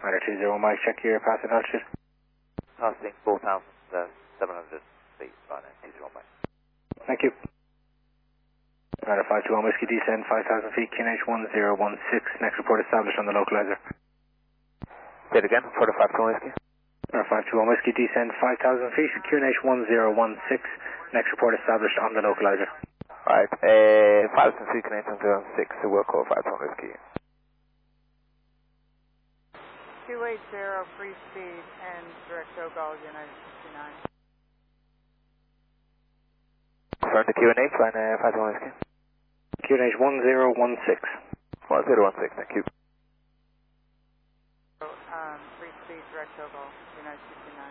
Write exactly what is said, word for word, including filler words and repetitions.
Rider two zero Mike, check your passing altitude. Passing four thousand seven hundred feet, Rider two zero Mike. Thank you. Rider five two one Whiskey, descend five thousand feet, Q N H one zero one six, next report established on the localizer. Say it again, for the five two one Whiskey. Rider five two one Whiskey, descend five thousand feet, Q N H one zero one six, next report established on the localizer. Right, uh, five thousand feet, Q N H one zero one six, so we'll call five two one Whiskey. two eight zero, free speed, and direct Ogal, United sixty-nine. Confirm the Q N H, line uh, five two one Whiskey. Q N H one zero one six. one zero one six, thank you. Um, free speed, direct Ogal, United sixty-nine.